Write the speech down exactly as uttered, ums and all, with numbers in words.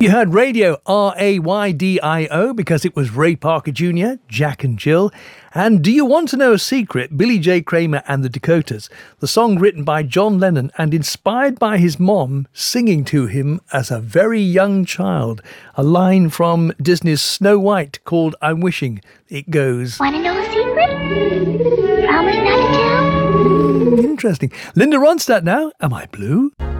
You heard Radio, R A Y D I O, because it was Ray Parker Junior, Jack and Jill. And Do You Want to Know a Secret? Billy J. Kramer and the Dakotas. The song written by John Lennon and inspired by his mom singing to him as a very young child. A line from Disney's Snow White called I'm Wishing. It goes... Want to know a secret? Promise not to tell? Interesting. Linda Ronstadt now. Am I Blue?